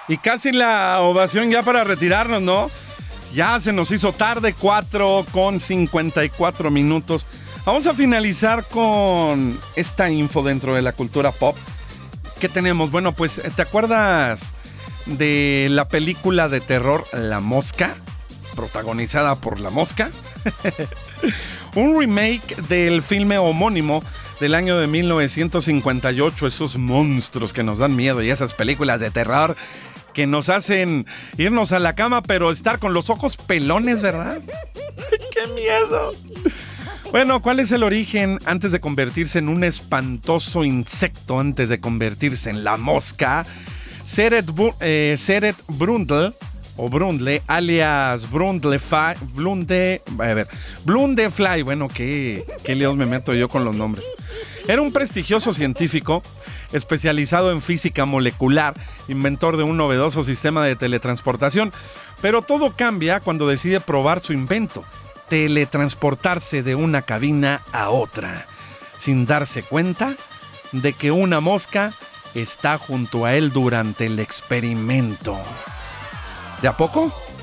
Y casi la ovación ya para retirarnos, ¿no? Ya se nos hizo tarde, 4:54. Vamos a finalizar con esta info dentro de la cultura pop. ¿Qué tenemos? Bueno, pues, ¿te acuerdas de la película de terror La Mosca? Protagonizada por La Mosca. Un remake del filme homónimo del año de 1958. Esos monstruos que nos dan miedo y esas películas de terror que nos hacen irnos a la cama, pero estar con los ojos pelones, ¿verdad? ¡Qué miedo! Bueno, ¿cuál es el origen antes de convertirse en un espantoso insecto, antes de convertirse en la mosca? Seret Brundle, o Brundle, alias Blundefly. Bueno, qué líos me meto yo con los nombres. Era un prestigioso científico especializado en física molecular, inventor de un novedoso sistema de teletransportación. Pero todo cambia cuando decide probar su invento: teletransportarse de una cabina a otra, sin darse cuenta de que una mosca está junto a él durante el experimento. ¿De a poco?